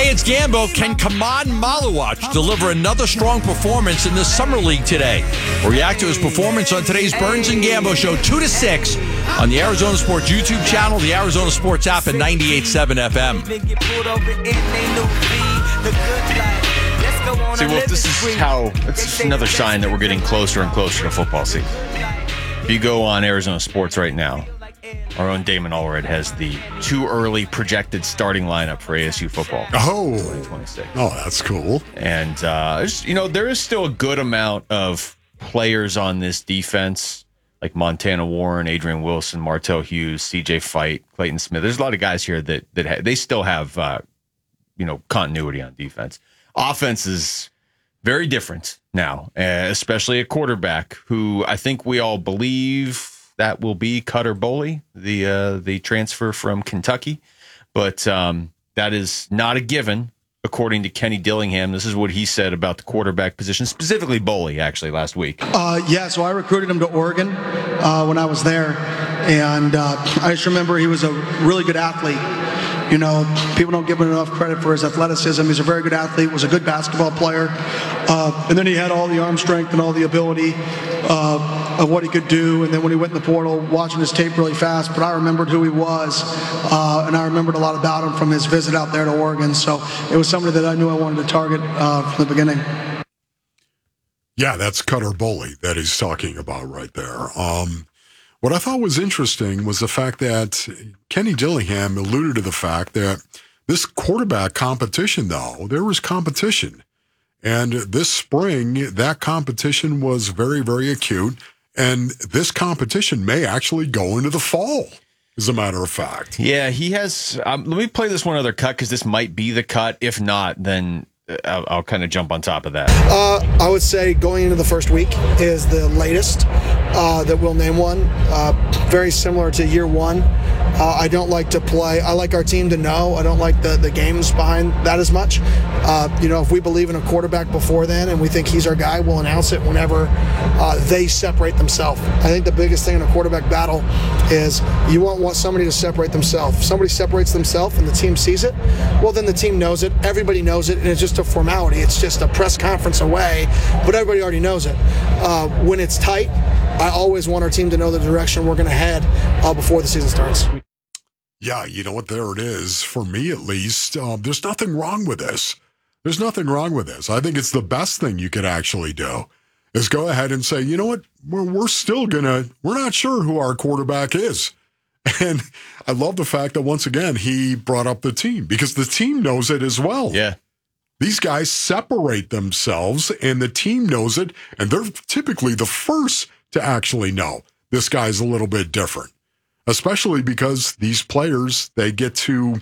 it's Gambo. Can Kaman Malawach deliver another strong performance in the Summer League today? We'll react to his performance on today's Burns and Gambo show, 2 to 6, on the Arizona Sports YouTube channel, the Arizona Sports app, and 98.7 FM. See, Wolf, this is how, it's another sign that we're getting closer and closer to football season. If you go on Arizona Sports right now, our own Damon Allred has the too early projected starting lineup for ASU football. 2026. Oh, that's cool. And, there is still a good amount of players on this defense, like Montana Warren, Adrian Wilson, Martell Hughes, CJ Fight, Clayton Smith. There's a lot of guys here that they still have, continuity on defense. Offense is very different now, especially a quarterback who I think we all believe that will be Cutter Boley, the transfer from Kentucky. But that is not a given, according to Kenny Dillingham. This is what he said about the quarterback position, specifically Boley, actually, last week. So I recruited him to Oregon when I was there. And I just remember he was a really good athlete. You know, people don't give him enough credit for his athleticism. He's a very good athlete, was a good basketball player. And then he had all the arm strength and all the ability of what he could do. And then when he went in the portal, watching his tape really fast. But I remembered who he was, and I remembered a lot about him from his visit out there to Oregon. So it was somebody that I knew I wanted to target from the beginning. Yeah, that's Cutter Boley that he's talking about right there. What I thought was interesting was the fact that Kenny Dillingham alluded to the fact that this quarterback competition, though, there was competition. And this spring, that competition was very, very acute. And this competition may actually go into the fall, as a matter of fact. Yeah, he has. Let me play this one other cut because this might be the cut. If not, then I'll kind of jump on top of that. I would say going into the first week is the latest that we'll name one. Very similar to year one. I don't like to play. I like our team to know. I don't like the games behind that as much. If we believe in a quarterback before then and we think he's our guy, we'll announce it whenever they separate themselves. I think the biggest thing in a quarterback battle is you want somebody to separate themselves. If somebody separates themselves and the team sees it, well, then the team knows it. Everybody knows it, and it's just a formality. It's just a press conference away, but everybody already knows it. When it's tight, I always want our team to know the direction we're going to head before the season starts. Yeah, you know what? There it is. For me, at least, there's nothing wrong with this. There's nothing wrong with this. I think it's the best thing you could actually do is go ahead and say, you know what? We're not sure who our quarterback is. And I love the fact that, once again, he brought up the team because the team knows it as well. Yeah. These guys separate themselves, and the team knows it, and they're typically the first to actually know this guy's a little bit different, especially because these players, they get to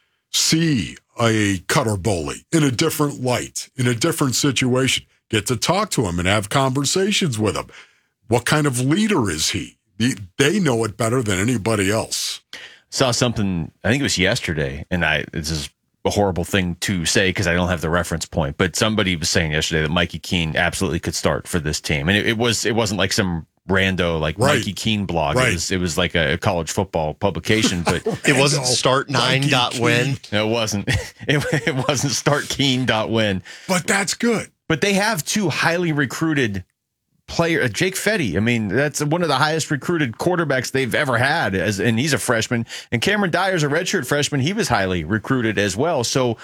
see a Cutter Boley in a different light, in a different situation, get to talk to him and have conversations with him. What kind of leader is he? They know it better than anybody else. Saw something, I think it was yesterday, and this is a horrible thing to say because I don't have the reference point, but somebody was saying yesterday that Mikey Keene absolutely could start for this team. And it wasn't like some rando Mikey Keene blog. Right. It was like a college football publication, but it wasn't start9.win. No, it wasn't. It wasn't startkeene.win. But that's good. But they have two highly recruited player, Jake Fetty. I mean, that's one of the highest recruited quarterbacks they've ever had, and he's a freshman. And Cameron Dyer's a redshirt freshman. He was highly recruited as well. So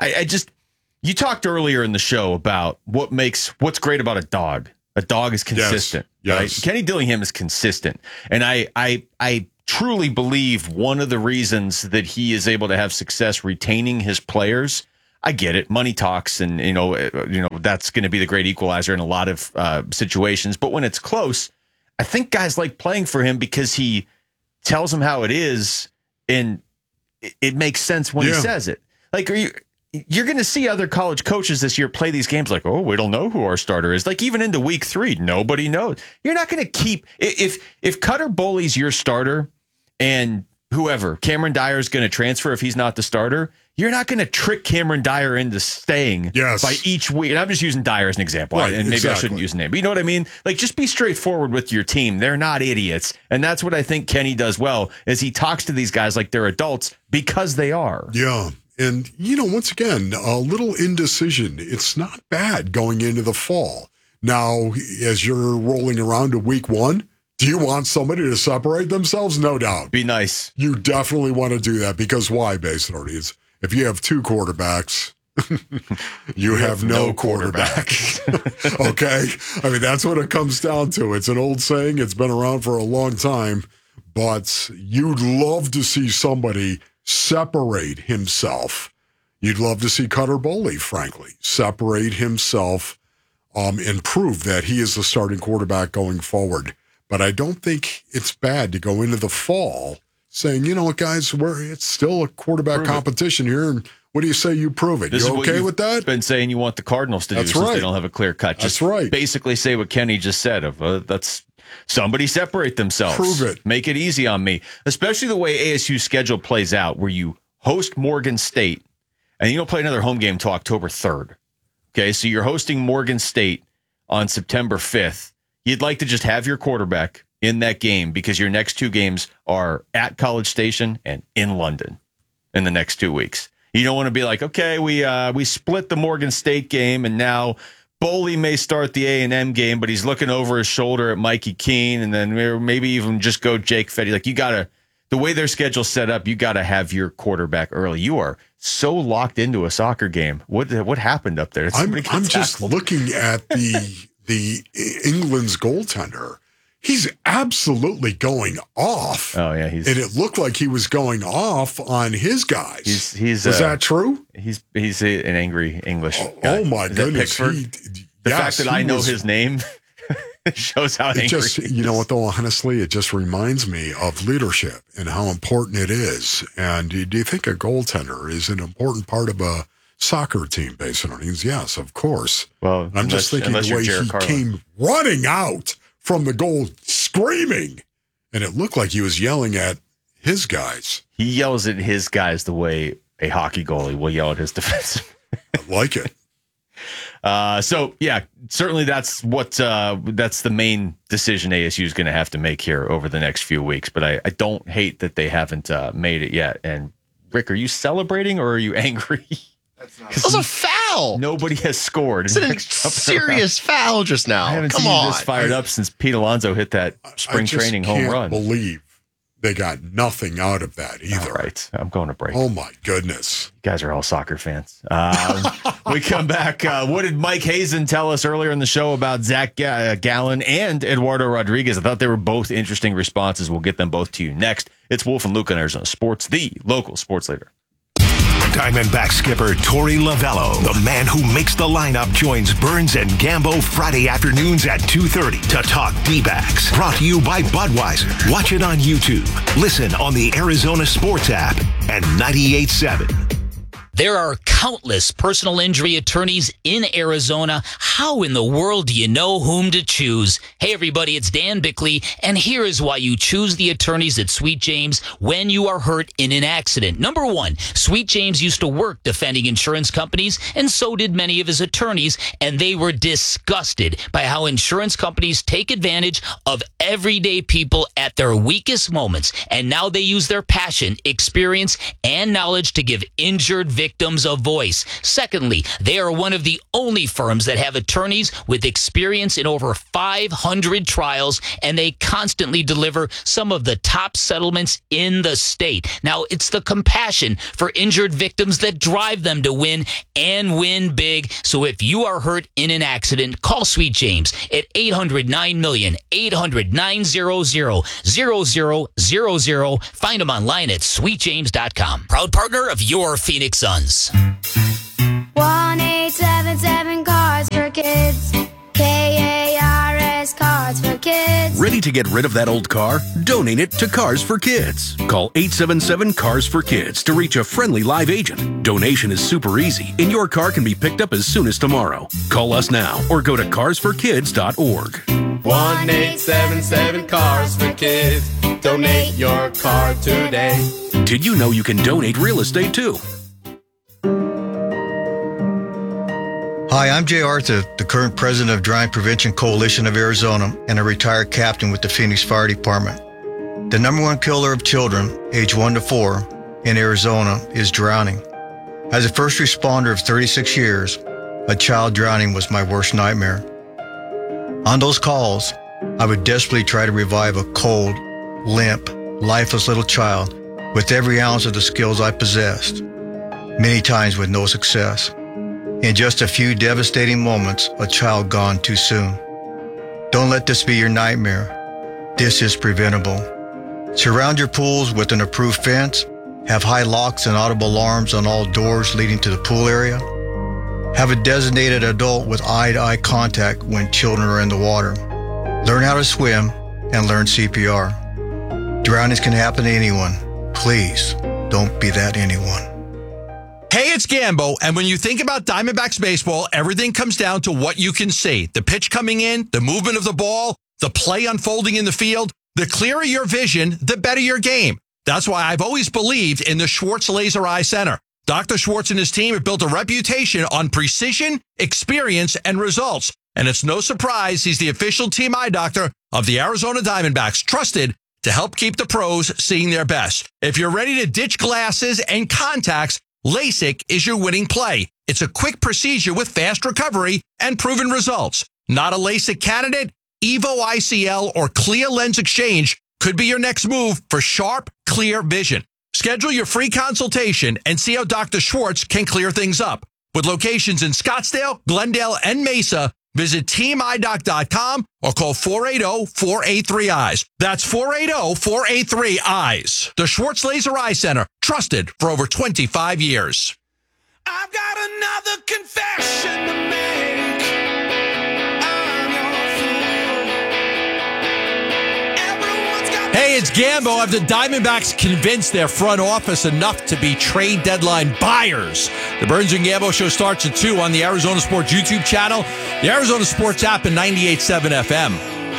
you talked earlier in the show about what's great about a dog. A dog is consistent. Yes. Right? Kenny Dillingham is consistent. And I truly believe one of the reasons that he is able to have success retaining his players, I get it. Money talks, and that's going to be the great equalizer in a lot of situations. But when it's close, I think guys like playing for him because he tells them how it is, and it makes sense when he says it. Like, you're going to see other college coaches this year play these games like, oh, we don't know who our starter is. Like, even into week 3, nobody knows. You're not going to keep if Cutter Boley's your starter and whoever Cameron Dyer is going to transfer if he's not the starter. You're not going to trick Cameron Dyer into staying by each week. And I'm just using Dyer as an example, right, and maybe I shouldn't use a name. But you know what I mean? Like, just be straightforward with your team. They're not idiots. And that's what I think Kenny does well, is he talks to these guys like they're adults because they are. Yeah. And, once again, a little indecision. It's not bad going into the fall. Now, as you're rolling around to week 1, do you want somebody to separate themselves? No doubt. Be nice. You definitely want to do that because why, Base Authorities? If you have 2 quarterbacks, you have no quarterbacks. Okay? I mean, that's what it comes down to. It's an old saying. It's been around for a long time. But you'd love to see somebody separate himself. You'd love to see Cutter Boley, frankly, separate himself and prove that he is the starting quarterback going forward. But I don't think it's bad to go into the fall saying, you know what, guys, it's still a quarterback competition here, and what do you say you prove it? You okay with that? Been saying you want the Cardinals to do since they don't have a clear cut. That's right. Basically say what Kenny just said of that's somebody separate themselves. Prove it. Make it easy on me. Especially the way ASU's schedule plays out, where you host Morgan State, and you don't play another home game until October 3rd. Okay, so you're hosting Morgan State on September 5th. You'd like to just have your quarterback in that game because your next 2 games are at College Station and in London in the next 2 weeks. You don't want to be like, okay, we split the Morgan State game, and now Boley may start the A&M game, but he's looking over his shoulder at Mikey Keene, and then maybe even just go Jake Fetty. Like, you got to, the way their schedule's set up, you got to have your quarterback early. You are so locked into a soccer game. What happened up there? I'm just looking at the England's goaltender. He's absolutely going off. Oh yeah, and it looked like he was going off on his guys. Is that true? He's an angry English guy. Oh my goodness! The fact that I know his name shows how angry. You know what though? Honestly, it just reminds me of leadership and how important it is. And do you think a goaltender is an important part of a soccer team based on things? Yes, of course. Well, I'm just thinking the way he came running out from the goal screaming, and it looked like he was yelling at his guys. He yells at his guys the way a hockey goalie will yell at his defenseman. I like it. So yeah, certainly that's the main decision ASU is going to have to make here over the next few weeks. But I don't hate that they haven't made it yet. And Rick, are you celebrating or are you angry? That was a foul. Nobody has scored. It's a serious foul just now. I haven't seen you this fired up since Pete Alonso hit that spring training home run. I can't believe they got nothing out of that either. All right. I'm going to break. Oh, my goodness. You guys are all soccer fans. We come back. What did Mike Hazen tell us earlier in the show about Zach Gallen and Eduardo Rodriguez? I thought they were both interesting responses. We'll get them both to you next. It's Wolf and Luke on Arizona Sports, the local sports leader. Diamondback skipper Torey Lovello, the man who makes the lineup, joins Burns and Gambo Friday afternoons at 2:30 to talk D-backs. Brought to you by Budweiser. Watch it on YouTube. Listen on the Arizona Sports app and 98.7. There are countless personal injury attorneys in Arizona. How in the world do you know whom to choose? Hey, everybody, it's Dan Bickley, and here is why you choose the attorneys at Sweet James when you are hurt in an accident. Number one, Sweet James used to work defending insurance companies, and so did many of his attorneys, and they were disgusted by how insurance companies take advantage of everyday people at their weakest moments, and now they use their passion, experience, and knowledge to give injured victims a voice. Secondly, they are one of the only firms that have attorneys with experience in over 500 trials, and they constantly deliver some of the top settlements in the state. Now, it's the compassion for injured victims that drive them to win and win big. So if you are hurt in an accident, call Sweet James at 800-9-million, 800-900-0000. Find them online at sweetjames.com. Proud partner of your Phoenix Suns. 1-877 Cards for Kids. KARS Cards for Kids. Ready to get rid of that old car? Donate it to Cars for Kids. Call 877 Cars for Kids to reach a friendly live agent. Donation is super easy, and your car can be picked up as soon as tomorrow. Call us now or go to carsforkids.org. 1-877 Cars for Kids. Donate your car today. Did you know you can donate real estate too? Hi, I'm Jay Arthur, the current president of Drowning Prevention Coalition of Arizona and a retired captain with the Phoenix Fire Department. The number one killer of children, age 1 to 4, in Arizona is drowning. As a first responder of 36 years, a child drowning was my worst nightmare. On those calls, I would desperately try to revive a cold, limp, lifeless little child with every ounce of the skills I possessed, many times with no success. In just a few devastating moments, a child gone too soon. Don't let this be your nightmare. This is preventable. Surround your pools with an approved fence. Have high locks and audible alarms on all doors leading to the pool area. Have a designated adult with eye-to-eye contact when children are in the water. Learn how to swim and learn CPR. Drownings can happen to anyone. Please don't be that anyone. Hey, it's Gambo, and when you think about Diamondbacks baseball, everything comes down to what you can see. The pitch coming in, the movement of the ball, the play unfolding in the field. The clearer your vision, the better your game. That's why I've always believed in the Schwartz Laser Eye Center. Dr. Schwartz and his team have built a reputation on precision, experience, and results. And it's no surprise he's the official team eye doctor of the Arizona Diamondbacks, trusted to help keep the pros seeing their best. If you're ready to ditch glasses and contacts, LASIK is your winning play. It's a quick procedure with fast recovery and proven results. Not a LASIK candidate? Evo ICL or Clear Lens Exchange could be your next move for sharp, clear vision. Schedule your free consultation and see how Dr. Schwartz can clear things up. With locations in Scottsdale, Glendale, and Mesa, visit teamidoc.com or call 480-483-EYES. That's 480-483-EYES. The Schwartz Laser Eye Center, trusted for over 25 years. I've got another confession to make. Hey, it's Gambo. Have the Diamondbacks convinced their front office enough to be trade deadline buyers? The Burns and Gambo show starts at 2 on the Arizona Sports YouTube channel, the Arizona Sports app, and 98.7 FM.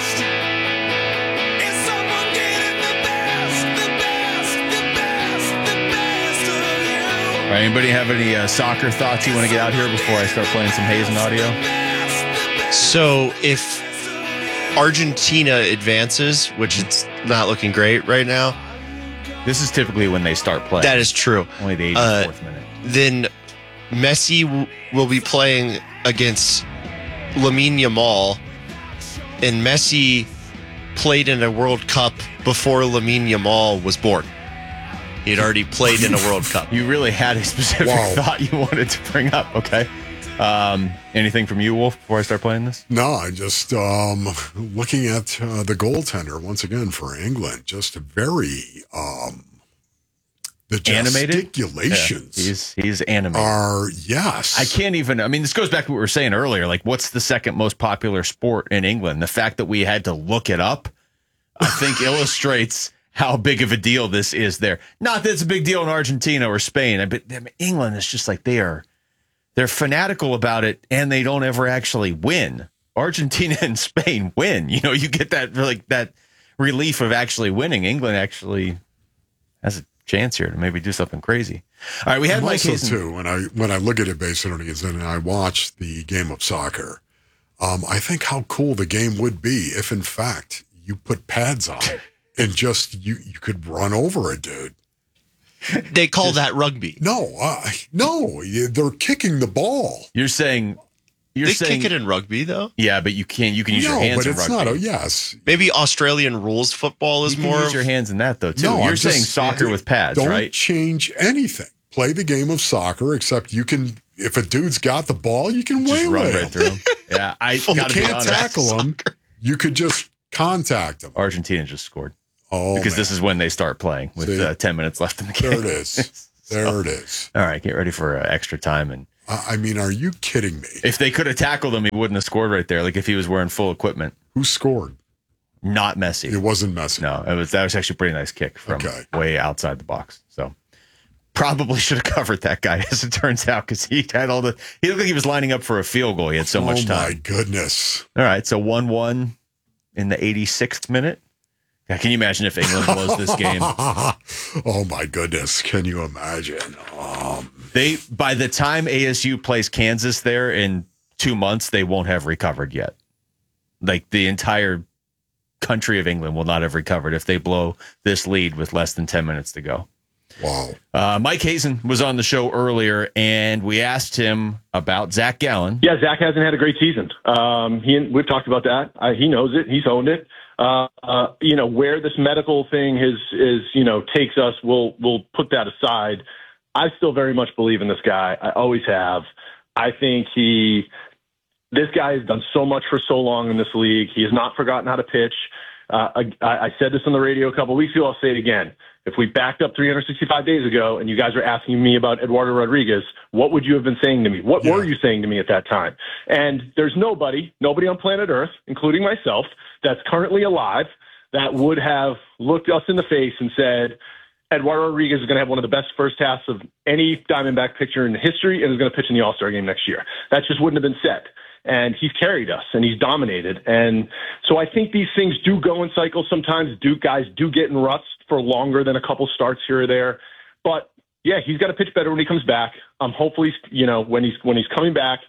All right, anybody have any soccer thoughts you want to get out here before I start playing some Hazen audio? So if Argentina advances, which it's not looking great right now. This is typically when they start playing. That is true. Only the 84th minute. Then Messi will be playing against Lamine Yamal, and Messi played in a World Cup before Lamine Yamal was born. He had already played in a World Cup. You really had a specific thought you wanted to bring up. Okay. Anything from you, Wolf, before I start playing this? No, I just looking at the goaltender once again for England. Just very the animated gesticulations. Yeah, he's animated. Yes. I can't even. I mean, this goes back to what we were saying earlier. Like, what's the second most popular sport in England? The fact that we had to look it up, I think, illustrates how big of a deal this is there. Not that it's a big deal in Argentina or Spain, but England is just like they're fanatical about it, and they don't ever actually win. Argentina and Spain win. You know, you get that relief of actually winning. England actually has a chance here to maybe do something crazy. All right, we had Mike Hazen too. When I look at it basically, and I watch the game of soccer, I think how cool the game would be if, in fact, you put pads on and just you could run over a dude. They call that rugby. No, they're kicking the ball. You're saying kick it in rugby though. Yeah, but you can use your hands. But it's in rugby. not. Yes, maybe Australian rules football is you more. Can use your hands in that though too. No, you're saying soccer with pads, don't right? Change anything. Play the game of soccer, except you can. If a dude's got the ball, you can just waylay run him. right through him. Yeah, I you gotta be can't honest. tackle him. You could just contact him. Argentina just scored. Oh, because this is when they start playing with 10 minutes left in the game. There it is. There it is. All right, get ready for extra time. And I mean, are you kidding me? If they could have tackled him, he wouldn't have scored right there. Like if he was wearing full equipment. Who scored? Not Messi. It wasn't Messi. No, that was actually a pretty nice kick from way outside the box. So probably should have covered that guy, as it turns out, because he looked like he was lining up for a field goal. He had so much time. Oh my goodness! All right, so 1-1 in the 86th minute. Can you imagine if England blows this game? Oh my goodness! Can you imagine? By the time ASU plays Kansas there in 2 months, they won't have recovered yet. Like the entire country of England will not have recovered if they blow this lead with less than 10 minutes to go. Wow. Mike Hazen was on the show earlier, and we asked him about Zach Gallen. Yeah, Zach hasn't had a great season. We've talked about that. He knows it. He's owned it. Where this medical thing is takes us, we'll put that aside. I still very much believe in this guy. I always have. I think this guy has done so much for so long in this league. He has not forgotten how to pitch. I said this on the radio a couple of weeks ago. I'll say it again. If we backed up 365 days ago and you guys were asking me about Eduardo Rodriguez, what would you have been saying to me? What were you saying to me at that time? And there's nobody on planet Earth, including myself, that's currently alive that would have looked us in the face and said, Eduardo Rodriguez is going to have one of the best first halves of any Diamondback pitcher in history and is going to pitch in the All-Star game next year. That just wouldn't have been said. And he's carried us and he's dominated. And so I think these things do go in cycles. Sometimes guys do get in ruts for longer than a couple starts here or there. But yeah, he's got to pitch better when he comes back. Hopefully, when he's coming back,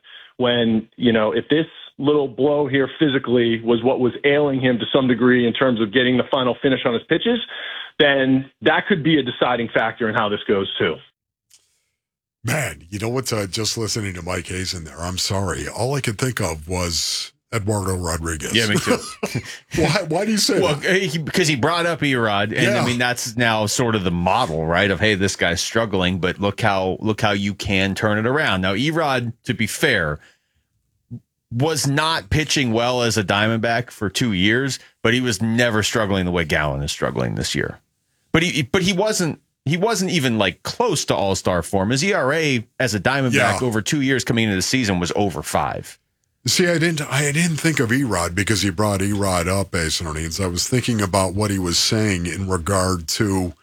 if this little blow here physically was what was ailing him to some degree in terms of getting the final finish on his pitches, then that could be a deciding factor in how this goes too. Man, you know what's just listening to Mike Hazen there, I'm sorry. All I could think of was Eduardo Rodriguez. Yeah, me too. Why do you say that? Because he brought up Erod, and I mean that's now sort of the model, right? Of hey, this guy's struggling, but look how you can turn it around. Now, Erod, to be fair, was not pitching well as a Diamondback for 2 years, but he was never struggling the way Gallen is struggling this year. But he wasn't even like close to all-star form. His ERA as a Diamondback over 2 years coming into the season was over 5. See, I didn't think of Erod because you brought Erod up, Ace. I was thinking about what he was saying in regard to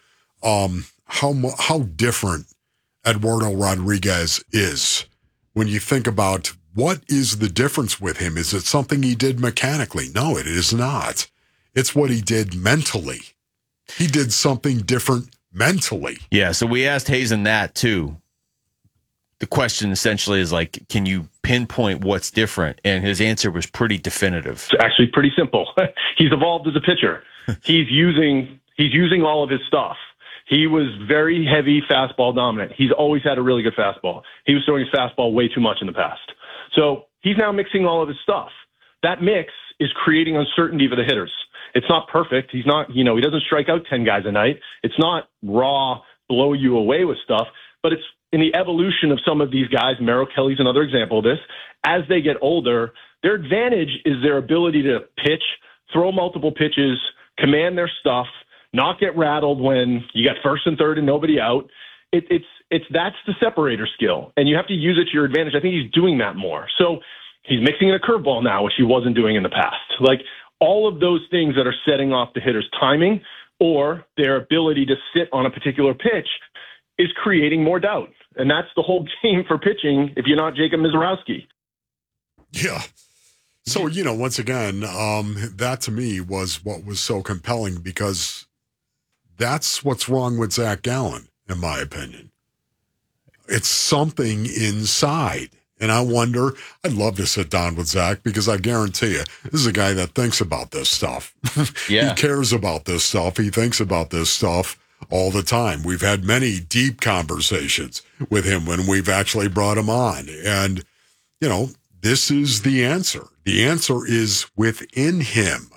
how different Eduardo Rodriguez is. When you think about what is the difference with him, is it something he did mechanically? No, it is not. It's what he did mentally. He did something different mentally. Yeah, so we asked Hazen that too. The question essentially is like, can you pinpoint what's different? And his answer was pretty definitive. It's actually pretty simple. He's evolved as a pitcher. He's using all of his stuff. He was very heavy fastball dominant. He's always had a really good fastball. He was throwing his fastball way too much in the past. So he's now mixing all of his stuff. That mix is creating uncertainty for the hitters. It's not perfect. He's not, he doesn't strike out 10 guys a night. It's not raw, blow you away with stuff, but it's in the evolution of some of these guys. Merrill Kelly's another example of this. As they get older, their advantage is their ability to pitch, throw multiple pitches, command their stuff, not get rattled when you got first and third and nobody out. That's the separator skill, and you have to use it to your advantage. I think he's doing that more. So he's mixing in a curveball now, which he wasn't doing in the past. Like all of those things that are setting off the hitter's timing or their ability to sit on a particular pitch is creating more doubt. And that's the whole game for pitching if you're not Jacob Misiorowski. Yeah. So, once again, that to me was what was so compelling because that's what's wrong with Zach Gallen, in my opinion. It's something inside. And I wonder, I'd love to sit down with Zach because I guarantee you, this is a guy that thinks about this stuff. Yeah. He cares about this stuff. He thinks about this stuff all the time. We've had many deep conversations with him when we've actually brought him on. And, this is the answer. The answer is within him.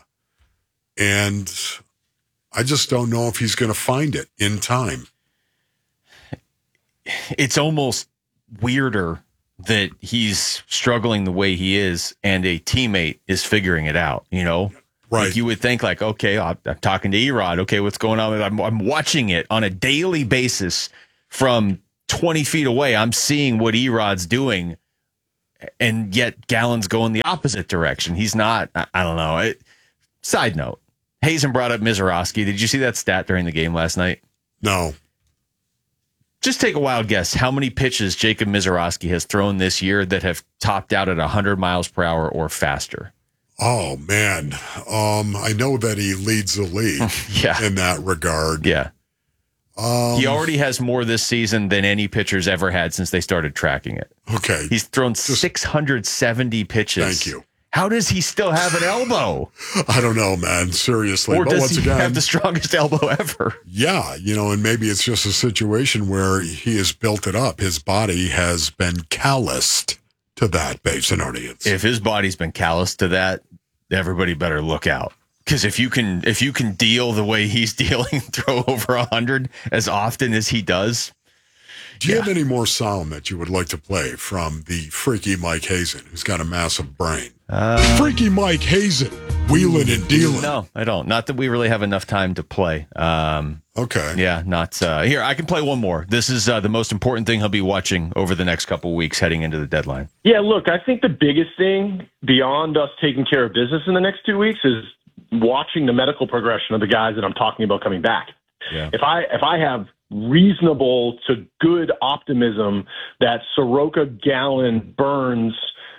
And I just don't know if he's going to find it in time. It's almost weirder that he's struggling the way he is and a teammate is figuring it out, Right. Like you would think like, okay, I'm talking to Erod. Okay, what's going on? I'm watching it on a daily basis from 20 feet away. I'm seeing what Erod's doing, and yet Gallen's going the opposite direction. He's not, I don't know. Side note, Hazen brought up Misiorowski. Did you see that stat during the game last night? No. Just take a wild guess. How many pitches Jacob Misiorowski has thrown this year that have topped out at 100 miles per hour or faster? Oh, man. I know that he leads the league in that regard. Yeah. He already has more this season than any pitcher's ever had since they started tracking it. Okay. He's thrown 670 pitches. Thank you. How does he still have an elbow? I don't know, man. Seriously. Or but does once he again, have the strongest elbow ever? Yeah, and maybe it's just a situation where he has built it up. His body has been calloused to that, Babes and Audience. If his body's been calloused to that, everybody better look out. Because if you can deal the way he's dealing, throw over 100 as often as he does. Do you have any more sound that you would like to play from the freaky Mike Hazen, who's got a massive brain? Freaky Mike Hazen, wheeling and dealing. No, I don't. Not that we really have enough time to play. Okay. Yeah, not here. I can play one more. This is the most important thing he'll be watching over the next couple of weeks heading into the deadline. Yeah, look, I think the biggest thing beyond us taking care of business in the next 2 weeks is watching the medical progression of the guys that I'm talking about coming back. Yeah. If I have reasonable to good optimism that Soroka, Gallen, Burns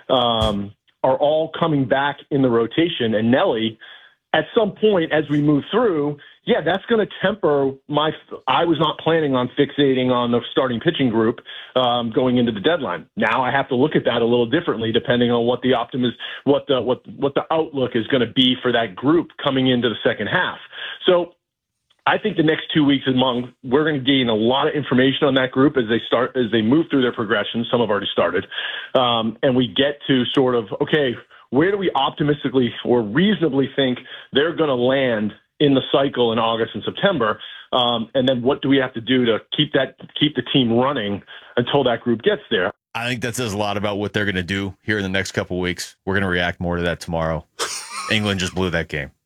are all coming back in the rotation, and Nelly, at some point as we move through, yeah, that's going to temper I was not planning on fixating on the starting pitching group going into the deadline. Now I have to look at that a little differently depending on what the what the outlook is going to be for that group coming into the second half. So I think the next 2 weeks we're going to gain a lot of information on that group as they move through their progression. Some have already started, and we get to sort of, okay, where do we optimistically or reasonably think they're going to land in the cycle in August and September, and then what do we have to do to keep the team running until that group gets there? I think that says a lot about what they're going to do here in the next couple of weeks. We're going to react more to that tomorrow. England just blew that game.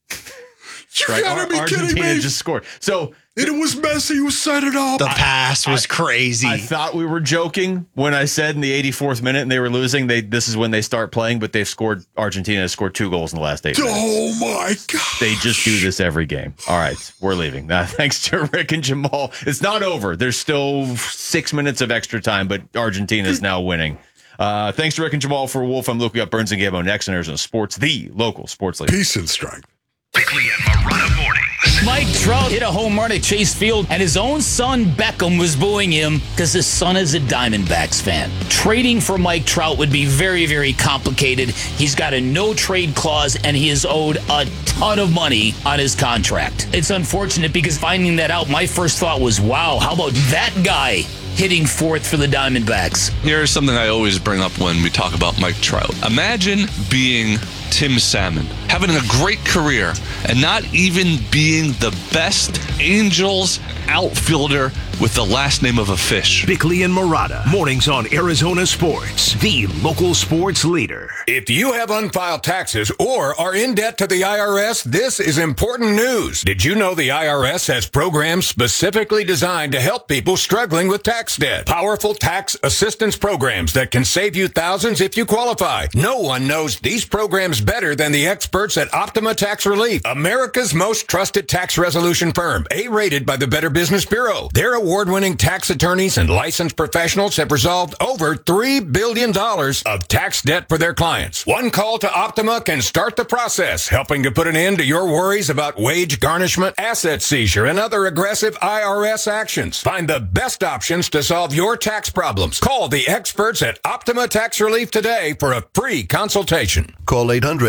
You gotta be Argentina kidding me. just scored. So it was Messi who set it up. The pass was crazy. I thought we were joking when I said in the 84th minute and they were losing. This is when they start playing, but Argentina has scored 2 goals in the last 8 minutes. Oh my God. They just do this every game. All right, we're leaving. Thanks to Rick and Jamal. It's not over. There's still 6 minutes of extra time, but Argentina is now winning. Thanks to Rick and Jamal. For Wolf, I'm Luke. We got Burns and Gambo next in Arizona Sports, the local sports leader. Peace and strength. Bickley and Marotta mornings. Mike Trout hit a home run at Chase Field, and his own son Beckham was booing him because his son is a Diamondbacks fan. Trading for Mike Trout would be very, very complicated. He's got a no-trade clause, and he is owed a ton of money on his contract. It's unfortunate because finding that out, my first thought was, wow, how about that guy hitting fourth for the Diamondbacks? Here's something I always bring up when we talk about Mike Trout. Imagine being Tim Salmon, having a great career, and not even being the best Angels outfielder with the last name of a fish. Bickley and Marotta, mornings on Arizona Sports, the local sports leader. If you have unfiled taxes or are in debt to the IRS, this is important news. Did you know the IRS has programs specifically designed to help people struggling with tax debt? Powerful tax assistance programs that can save you thousands if you qualify. No one knows these programs better than the experts at Optima Tax Relief, America's most trusted tax resolution firm, A-rated by the Better Business Bureau. Their award-winning tax attorneys and licensed professionals have resolved over $3 billion of tax debt for their clients. One call to Optima can start the process, helping to put an end to your worries about wage garnishment, asset seizure, and other aggressive IRS actions. Find the best options to solve your tax problems. Call the experts at Optima Tax Relief today for a free consultation. Call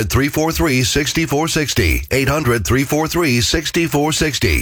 800-343-6460. 800-343-6460.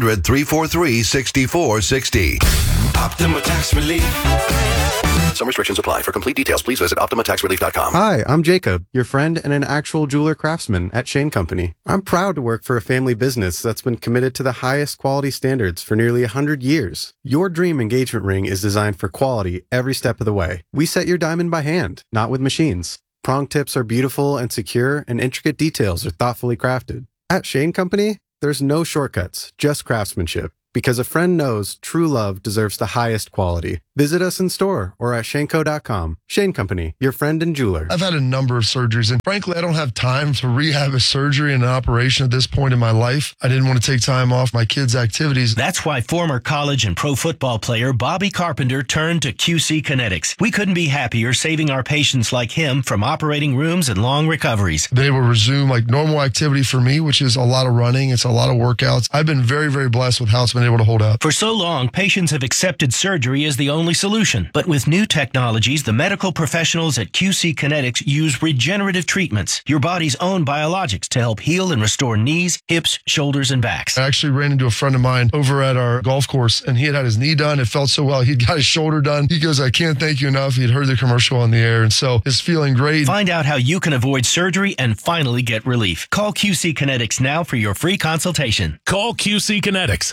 800-343-6460. Optima Tax Relief. Some restrictions apply. For complete details, please visit OptimaTaxRelief.com. Hi, I'm Jacob, your friend and an actual jeweler craftsman at Shane Company. I'm proud to work for a family business that's been committed to the highest quality standards for nearly 100 years. Your dream engagement ring is designed for quality every step of the way. We set your diamond by hand, not with machines. Prong tips are beautiful and secure, and intricate details are thoughtfully crafted. At Shane Company, there's no shortcuts, just craftsmanship. Because a friend knows true love deserves the highest quality. Visit us in store or at Shaneco.com. Shane Company, your friend and jeweler. I've had a number of surgeries, and frankly, I don't have time to rehab a surgery and an operation at this point in my life. I didn't want to take time off my kids' activities. That's why former college and pro football player Bobby Carpenter turned to QC Kinetics. We couldn't be happier saving our patients like him from operating rooms and long recoveries. Been able to resume like normal activity for me, which is a lot of running. It's a lot of workouts. I've been very, very blessed with how it's been able to hold up. For so long, patients have accepted surgery as the only only solution. But with new technologies, the medical professionals at QC Kinetics use regenerative treatments, your body's own biologics, to help heal and restore knees, hips, shoulders, and backs. I actually ran into a friend of mine over at our golf course, and he had his knee done. It felt so well. He'd got his shoulder done. He goes, I can't thank you enough. He'd heard the commercial on the air, and so it's feeling great. Find out how you can avoid surgery and finally get relief. Call QC Kinetics now for your free consultation. Call QC Kinetics,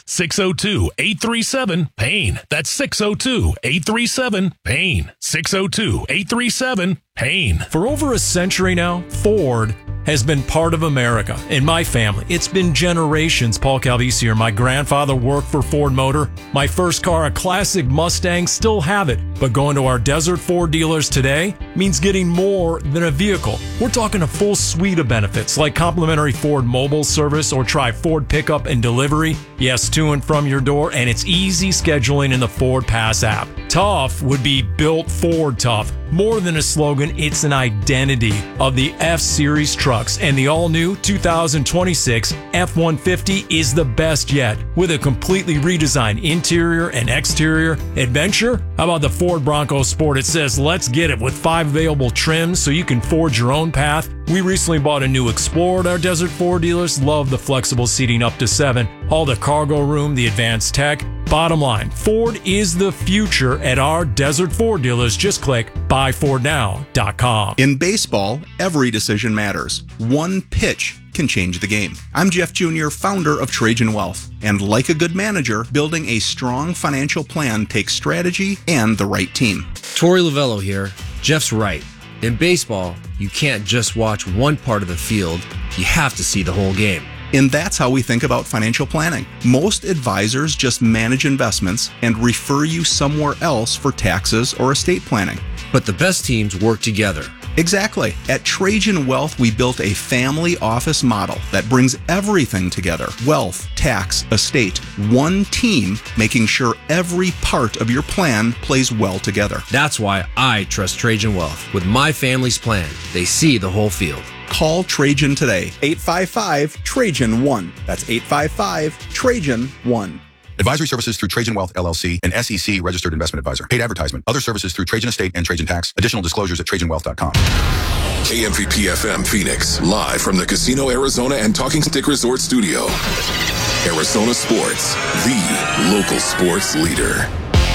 602-837-PAIN. That's 602-837-PAIN. 602-837-PAIN. For over a century now, Ford has been part of America. In my family, it's been generations. Paul Calvisi here. My grandfather worked for Ford Motor. My first car, a classic Mustang, still have it. But going to our Desert Ford dealers today means getting more than a vehicle. We're talking a full suite of benefits like complimentary Ford mobile service or try Ford pickup and delivery. Yes, to and from your door, and it's easy scheduling in the Ford Pass app. Tough would be built Ford tough. More than a slogan, it's an identity of the F-Series trucks, and the all-new 2026 F-150 is the best yet. With a completely redesigned interior and exterior adventure, how about the Ford Bronco Sport? It says, let's get it, with 5 available trims so you can forge your own path. We recently bought a new Explorer at our Desert Ford dealers. Love the flexible seating up to 7. All the cargo room, the advanced tech. Bottom line, Ford is the future at our Desert Ford dealers. Just click buyfordnow.com. In baseball, every decision matters. One pitch can change the game. I'm Jeff Jr., founder of Trajan Wealth. And like a good manager, building a strong financial plan takes strategy and the right team. Torey Lavello here. Jeff's right. In baseball, you can't just watch one part of the field. You have to see the whole game. And that's how we think about financial planning. Most advisors just manage investments and refer you somewhere else for taxes or estate planning. But the best teams work together. Exactly. At Trajan Wealth, we built a family office model that brings everything together. Wealth, tax, estate. One team making sure every part of your plan plays well together. That's why I trust Trajan Wealth. With my family's plan, they see the whole field. Call Trajan today. 855-TRAJAN-1. That's 855-TRAJAN-1. Advisory services through Trajan Wealth, LLC, an SEC registered investment advisor. Paid advertisement. Other services through Trajan Estate and Trajan Tax. Additional disclosures at TrajanWealth.com. KMVP FM Phoenix, live from the Casino Arizona and Talking Stick Resort Studio. Arizona Sports, the local sports leader.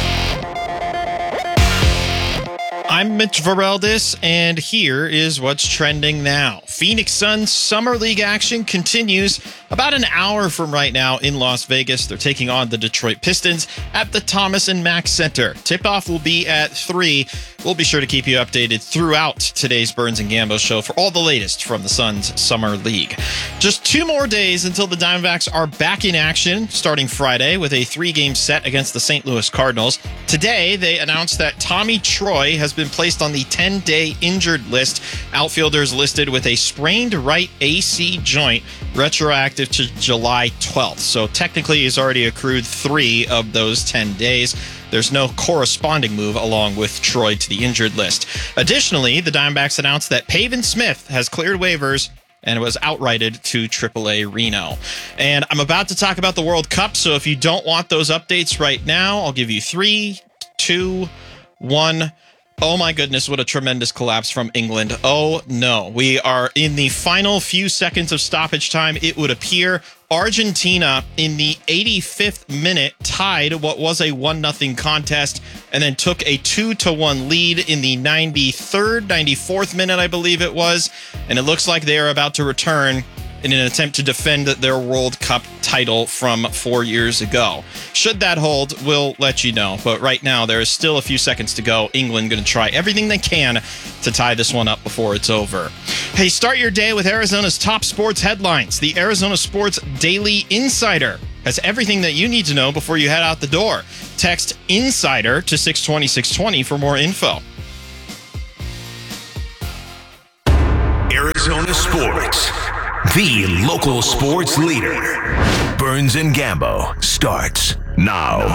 I'm Mitch Vareldis, and here is what's trending now. Phoenix Suns Summer League action continues about an hour from right now in Las Vegas. They're taking on the Detroit Pistons at the Thomas and Mack Center. Tip-off will be at 3. We'll be sure to keep you updated throughout today's Burns and Gambo show for all the latest from the Suns Summer League. Just 2 more days until the Diamondbacks are back in action, starting Friday with a 3-game set against the St. Louis Cardinals. Today, they announced that Tommy Troy has been placed on the 10-day injured list. Outfielders listed with a sprained right AC joint, retroactive to July 12th. So technically, he's already accrued 3 of those 10 days. There's no corresponding move along with Troy to the injured list. Additionally, the Diamondbacks announced that Pavin Smith has cleared waivers and was outrighted to AAA Reno. And I'm about to talk about the World Cup, so if you don't want those updates right now, I'll give you 3, 2, 1. Oh my goodness, what a tremendous collapse from England. Oh no, we are in the final few seconds of stoppage time, it would appear. Argentina in the 85th minute tied what was a 1-0 contest and then took a 2-1 lead in the 93rd, 94th minute, I believe it was. And it looks like they are about to return in an attempt to defend their World Cup title from 4 years ago. Should that hold, we'll let you know. But right now, there is still a few seconds to go. England going to try everything they can to tie this one up before it's over. Hey, start your day with Arizona's top sports headlines. The Arizona Sports Daily Insider has everything that you need to know before you head out the door. Text INSIDER to 620-620 for more info. Arizona Sports, the local sports leader. Burns and Gambo starts now.